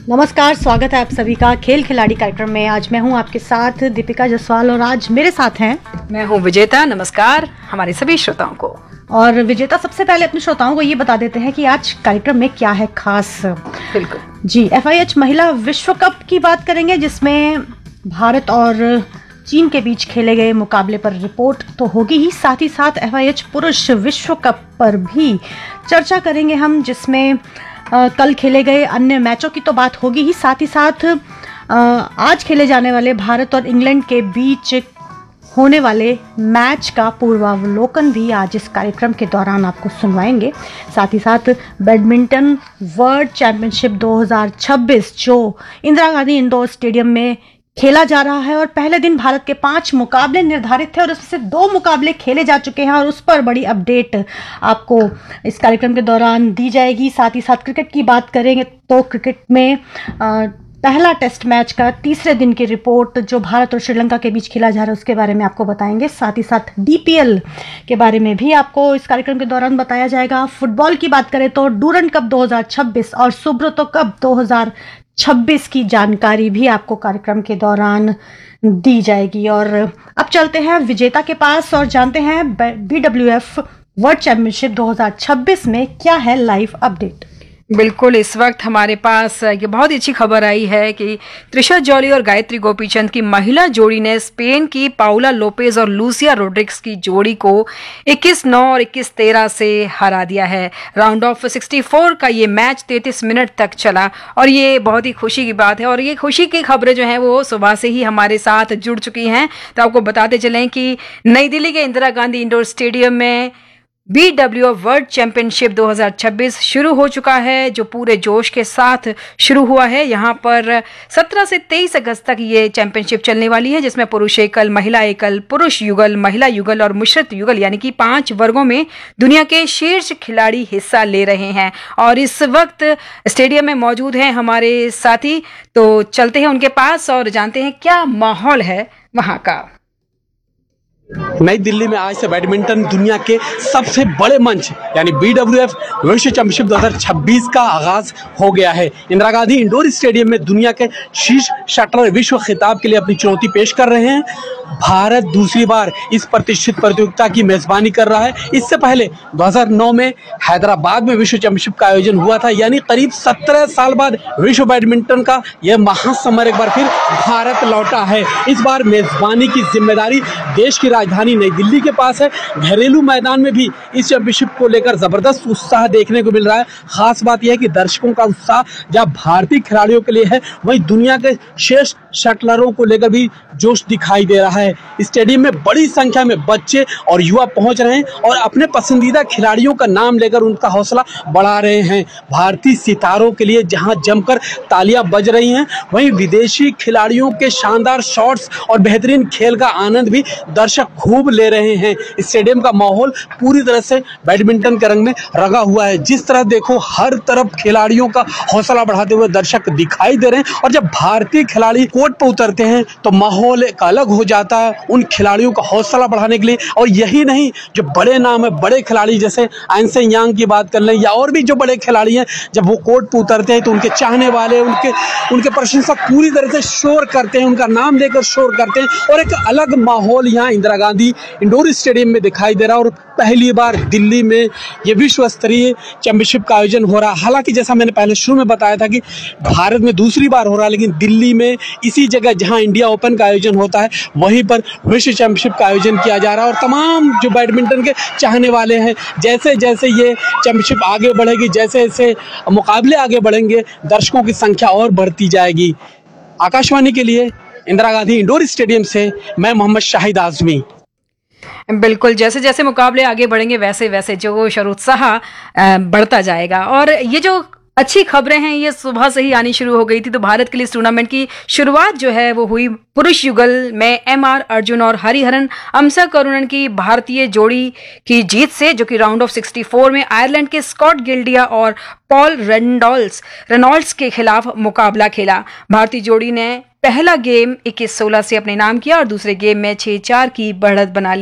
नमस्कार, स्वागत है आप सभी का खेल खिलाड़ी कार्यक्रम में। आज मैं हूं आपके साथ दीपिका जसवाल और आज मेरे साथ हैं मैं हूं विजेता। नमस्कार हमारे सभी श्रोताओं को। और विजेता, सबसे पहले अपने श्रोताओं को ये बता देते हैं कि आज कार्यक्रम में क्या है खास। बिल्कुल जी, FIH महिला विश्व कप की बात करेंगे जिसमें भारत और चीन के बीच खेले गए मुकाबले पर रिपोर्ट तो होगी ही, साथ ही साथ FIH पुरुष विश्व कप पर भी चर्चा करेंगे हम, जिसमें कल खेले गए अन्य मैचों की तो बात होगी ही, साथ ही साथ आज खेले जाने वाले भारत और इंग्लैंड के बीच होने वाले मैच का पूर्वावलोकन भी आज इस कार्यक्रम के दौरान आपको सुनवाएंगे। साथ ही साथ बैडमिंटन वर्ल्ड चैंपियनशिप 2026 जो इंदिरा गांधी इंडोर स्टेडियम में खेला जा रहा है और पहले दिन भारत के 5 मुकाबले निर्धारित थे और उसमें से 2 मुकाबले खेले जा चुके हैं और उस पर बड़ी अपडेट आपको इस कार्यक्रम के दौरान दी जाएगी। साथ ही साथ क्रिकेट की बात करेंगे तो क्रिकेट में पहला टेस्ट मैच का तीसरे दिन की रिपोर्ट जो भारत और श्रीलंका के बीच खेला जा रहा है उसके बारे में आपको बताएंगे। साथ ही साथ DPL के बारे में भी आपको इस कार्यक्रम के दौरान बताया जाएगा। फुटबॉल की बात करें तो डूरंड कप 2026 और सुब्रतो कप 2026 की जानकारी भी आपको कार्यक्रम के दौरान दी जाएगी। और अब चलते हैं विजेता के पास और जानते हैं BWF वर्ल्ड चैंपियनशिप 2026 में क्या है लाइव अपडेट। बिल्कुल, इस वक्त हमारे पास ये बहुत ही अच्छी खबर आई है कि त्रिशा जॉली और गायत्री गोपीचंद की महिला जोड़ी ने स्पेन की पाउला लोपेज और लूसिया रोड्रिग्स की जोड़ी को 21-9 और 21-13 से हरा दिया है। राउंड ऑफ 64 का ये मैच 33 मिनट तक चला और ये बहुत ही खुशी की बात है और ये खुशी की खबरें जो हैं वो सुबह से ही हमारे साथ जुड़ चुकी हैं। तो आपको बताते चलें कि नई दिल्ली के इंदिरा गांधी इंडोर स्टेडियम में BWF वर्ल्ड चैंपियनशिप 2026 शुरू हो चुका है, जो पूरे जोश के साथ शुरू हुआ है। यहाँ पर 17 से 23 अगस्त तक ये चैंपियनशिप चलने वाली है, जिसमें पुरुष एकल, महिला एकल, पुरुष युगल, महिला युगल और मिश्रित युगल यानी कि 5 वर्गों में दुनिया के शीर्ष खिलाड़ी हिस्सा ले रहे हैं। और इस वक्त स्टेडियम में मौजूद हैं हमारे साथी, तो चलते हैं उनके पास और जानते हैं क्या माहौल है वहाँ का। नई दिल्ली में आज से बैडमिंटन दुनिया के सबसे बड़े मंच यानी BWF विश्व चैंपियनशिप 2026 का आगाज हो गया है। इंदिरा गांधी इंडोर स्टेडियम में दुनिया के शीर्ष शटलर विश्व खिताब के लिए अपनी चुनौती पेश कर रहे हैं। भारत दूसरी बार इस प्रतिष्ठित प्रतियोगिता की मेजबानी कर रहा है। इससे पहले 2009 में हैदराबाद में विश्व चैंपियनशिप का आयोजन हुआ था, यानी करीब 17 साल बाद विश्व बैडमिंटन का यह महासमर एक बार फिर भारत लौटा है। इस बार मेजबानी की जिम्मेदारी देश की राजधानी नई दिल्ली के पास है। घरेलू मैदान में भी इस चैंपियनशिप को लेकर जबरदस्त उत्साह देखने को मिल रहा है। खास बात यह है कि दर्शकों का उत्साह जहां भारतीय खिलाड़ियों के लिए है, वहीं दुनिया के श्रेष्ठ शटलरों को लेकर भी जोश दिखाई दे रहा है। स्टेडियम में बड़ी संख्या में बच्चे और युवा पहुंच रहे हैं और अपने पसंदीदा खिलाड़ियों का नाम लेकर उनका हौसला बढ़ा रहे हैं। भारतीय सितारों के लिए जहां जमकर तालियां बज रही हैं, वहीं विदेशी खिलाड़ियों के शानदार शॉट्स और बेहतरीन खेल का आनंद भी दर्शक खूब ले रहे हैं। स्टेडियम का माहौल पूरी तरह से बैडमिंटन के रंग में रंगा हुआ है। जिस तरह देखो, हर तरफ खिलाड़ियों का हौसला बढ़ाते हुए दर्शक दिखाई दे रहे हैं और जब भारतीय खिलाड़ी कोर्ट पर उतरते हैं तो माहौल एक अलग हो जाता है उन खिलाड़ियों का हौसला बढ़ाने के लिए। और यही नहीं, जो बड़े नाम है, बड़े खिलाड़ी जैसे एनसेन यांग की बात कर लें या और भी जो बड़े खिलाड़ी हैं, जब वो कोर्ट पर उतरते हैं तो उनके चाहने वाले उनके प्रशंसक पूरी तरह से शोर करते हैं, उनका नाम लेकर शोर करते हैं और एक अलग माहौल यहाँ इंदिरा गांधी इंडोर स्टेडियम में दिखाई दे रहा है। और पहली बार दिल्ली में ये विश्व स्तरीय चैंपियनशिप का आयोजन हो रहा है। हालांकि जैसा मैंने पहले शुरू में बताया था कि भारत में दूसरी बार हो रहा है, लेकिन दिल्ली में इसी जगह जहां इंडिया ओपन का आयोजन होता है वहीं पर विश्व चैंपियनशिप का आयोजन किया जा रहा है। और तमाम जो बैडमिंटन के चाहने वाले हैं, जैसे जैसे ये चैंपियनशिप आगे बढ़ेगी, जैसे जैसे मुकाबले आगे बढ़ेंगे, दर्शकों की संख्या और बढ़ती जाएगी। आकाशवाणी के लिए इंदिरा गांधी इंडोर स्टेडियम से मैं मोहम्मद शाहिद आजमी। बिल्कुल, जैसे जैसे मुकाबले आगे बढ़ेंगे वैसे वैसे जोश और उत्साह बढ़ता जाएगा। और ये जो अच्छी खबरें हैं ये सुबह से ही आनी शुरू हो गई थी। तो भारत के लिए इस टूर्नामेंट की शुरुआत जो है वो हुई पुरुष युगल में MR अर्जुन और हरिहरन अमसा करुणन की भारतीय जोड़ी की जीत से, जो कि राउंड ऑफ 64 में आयरलैंड के स्कॉट गिल्डिया और पॉल रेनॉल्ड्स के खिलाफ मुकाबला खेला। भारतीय जोड़ी ने पहला गेम 21-16 से अपने नाम किया और दूसरे गेम में 6-4 की बढ़त बना ली।